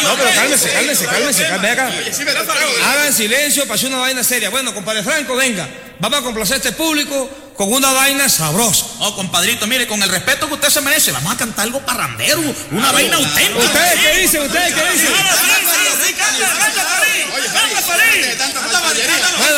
No, pero cálmese, ven acá. Hagan silencio para hacer una vaina seria. Bueno, compadre Franco, venga. Vamos a complacer a este público con una vaina sabrosa. Oh, compadrito, mire, con el respeto que usted se merece, vamos a cantar algo parrandero, una vaina auténtica. ¿Ustedes qué dicen?